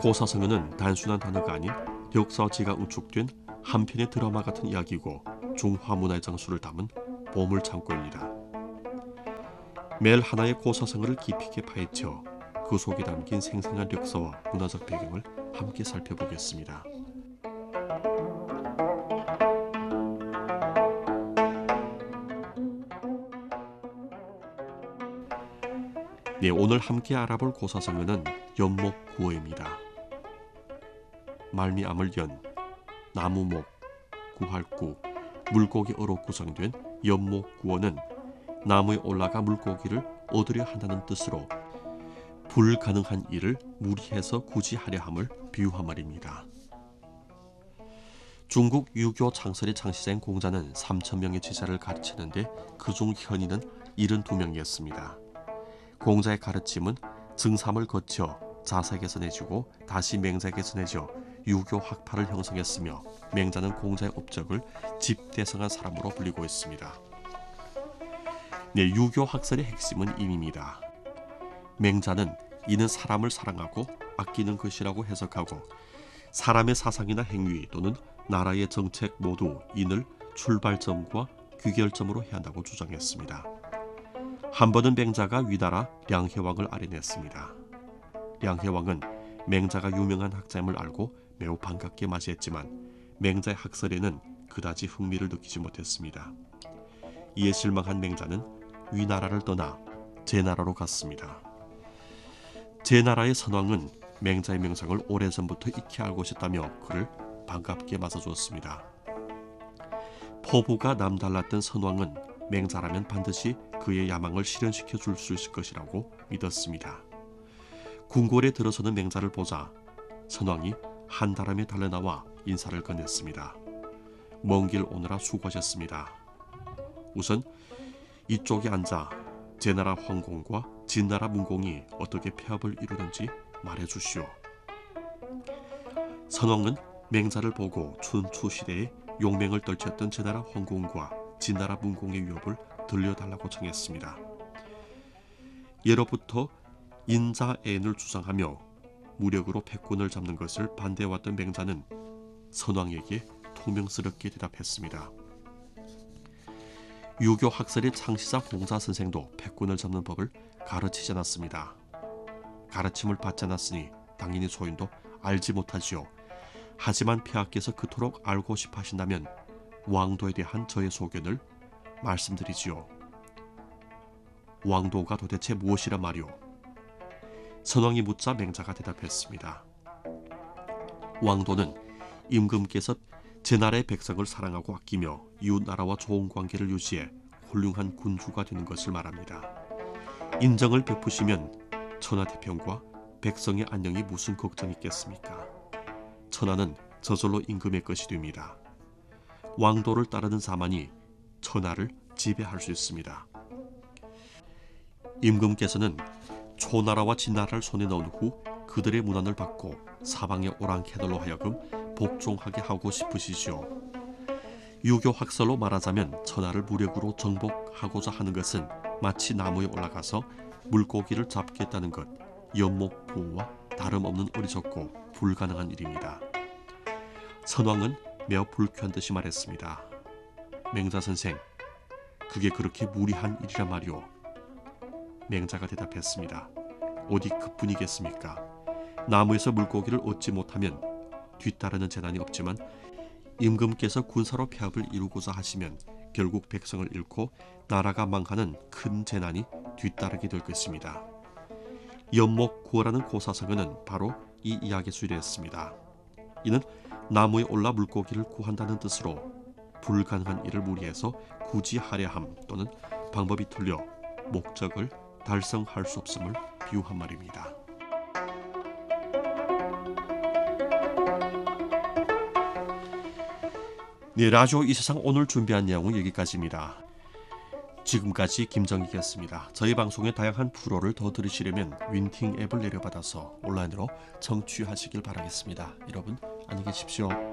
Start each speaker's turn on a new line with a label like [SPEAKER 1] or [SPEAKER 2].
[SPEAKER 1] 고사성어는 단순한 단어가 아닌 역사지가 응축된 한 편의 드라마 같은 이야기고 중화 문화의 장수를 담은 보물창고입니다. 매일 하나의 고사성어를 깊이 있게 파헤쳐 그 속에 담긴 생생한 역사와 문화적 배경을 함께 살펴보겠습니다. 네, 오늘 함께 알아볼 고사성어는 연목구어입니다. 말미암을 연, 나무목, 구할구, 물고기어로 구성된 연목구어는 나무에 올라가 물고기를 얻으려 한다는 뜻으로 불가능한 일을 무리해서 굳이 하려 함을 비유한 말입니다. 중국 유교 창설의 창시자인 공자는 3,000명의 제자를 가르치는데 그중 현인은 72명이었습니다. 공자의 가르침은 증삼을 거쳐 자사에게서 내주고 다시 맹자에게서 내줘 유교 학파를 형성했으며 맹자는 공자의 업적을 집대성한 사람으로 불리고 있습니다. 네, 유교 학설의 핵심은 임입니다. 맹자는 이는 사람을 사랑하고 아끼는 것이라고 해석하고 사람의 사상이나 행위 또는 나라의 정책 모두 인을 출발점과 귀결점으로 해야 한다고 주장했습니다. 한 번은 맹자가 위나라 량해왕을 아련했습니다. 량해왕은 맹자가 유명한 학자임을 알고 매우 반갑게 맞이했지만 맹자의 학설에는 그다지 흥미를 느끼지 못했습니다. 이에 실망한 맹자는 위나라를 떠나 제나라로 갔습니다. 제나라의 선왕은 맹자의 명성을 오래전부터 익히 알고 있었다며 그를 반갑게 맞아주었습니다. 포부가 남달랐던 선왕은 맹자라면 반드시 그의 야망을 실현시켜 줄 수 있을 것이라고 믿었습니다. 궁궐에 들어서는 맹자를 보자 선왕이 한다람에 달려나와 인사를 건넸습니다. 먼 길 오느라 수고하셨습니다. 우선 이쪽에 앉아 제나라 황공과 진나라 문공이 어떻게 폐합을 이루는지 말해주시오. 선왕은 맹자를 보고 춘추 시대에 용맹을 떨쳤던 제나라 황공과 진나라 문공의 위협을 들려달라고 청했습니다. 예로부터 인자애인을 주장하며 무력으로 패권을 잡는 것을 반대해왔던 맹자는 선왕에게 통명스럽게 대답했습니다. 유교 학설의 창시자 공자 선생도 패권을 잡는 법을 가르치지 않았습니다. 가르침을 받지 않았으니 당연히 소인도 알지 못하지요. 하지만 폐하께서 그토록 알고 싶어 하신다면 왕도에 대한 저의 소견을 말씀드리지요. 왕도가 도대체 무엇이란 말이오? 선왕이 묻자 맹자가 대답했습니다. 왕도는 임금께서 제나라의 백성을 사랑하고 아끼며 이웃나라와 좋은 관계를 유지해 훌륭한 군주가 되는 것을 말합니다. 인정을 베푸시면 천하태평과 백성의 안녕이 무슨 걱정이 있겠습니까? 천하는 저절로 임금의 것이 됩니다. 왕도를 따르는 자만이 천하를 지배할 수 있습니다. 임금께서는 초나라와 진나라를 손에 넣은 후 그들의 문안을 받고 사방의 오랑캐들로 하여금 복종하게 하고 싶으시지요. 유교 학설로 말하자면 천하를 무력으로 정복하고자 하는 것은 마치 나무에 올라가서 물고기를 잡겠다는 것, 연목구어와 다름없는 어리석고 불가능한 일입니다. 선왕은 매우 불쾌한 듯이 말했습니다. 맹자 선생, 그게 그렇게 무리한 일이란 말이오. 맹자가 대답했습니다. 어디 그뿐이겠습니까? 나무에서 물고기를 얻지 못하면 뒤따르는 재난이 없지만 임금께서 군사로 폐합을 이루고자 하시면 결국 백성을 잃고 나라가 망하는 큰 재난이 뒤따르게 될 것입니다. 연목구어라는 고사성어는 바로 이 이야기에 수일했습니다. 이는 나무에 올라 물고기를 구한다는 뜻으로 불가능한 일을 무리해서 굳이 하려 함 또는 방법이 틀려 목적을 달성할 수 없음을 비유한 말입니다. 네, 라디오 이 세상 오늘 준비한 내용은 여기까지입니다. 지금까지 김정익이었습니다. 저희 방송의 다양한 프로를 더 들으시려면 윈팅 앱을 내려받아서 온라인으로 청취하시길 바라겠습니다. 여러분 안녕히 계십시오.